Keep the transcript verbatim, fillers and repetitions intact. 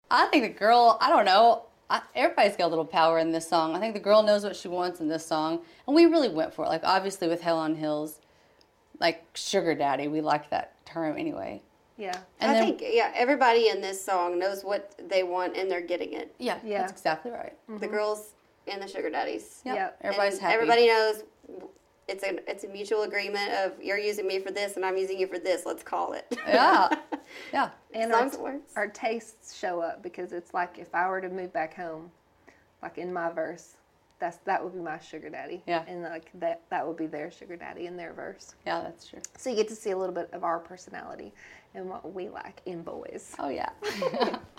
I think the girl, I don't know, I, everybody's got a little power in this song. I think the girl knows what she wants in this song, and we really went for it. Like, obviously with Hell on Hills, like, sugar daddy, we like that term anyway. Yeah. And I then, think, yeah, everybody in this song knows what they want, and they're getting it. yeah, Yeah. that's exactly right. Mm-hmm. The girls and the sugar daddies. Yep. Yep. Everybody's And happy. Everybody knows it's a it's a mutual agreement of you're using me for this and I'm using you for this. Let's call it. Yeah. Yeah. And As long our, as it works. our tastes show up, because it's like if I were to move back home, like in my verse, that's that would be my sugar daddy. Yeah. And like that that would be their sugar daddy in their verse. Yeah, that's true. So you get to see a little bit of our personality and what we like in boys. Oh, yeah.